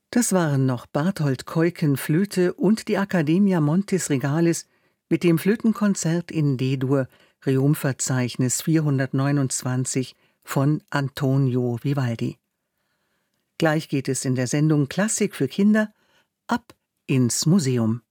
Das waren noch Barthold Keuken Flöte und die Accademia Montis Regalis mit dem Flötenkonzert in D-Dur, Reumverzeichnis 429 von Antonio Vivaldi. Gleich geht es in der Sendung Klassik für Kinder ab ins Museum.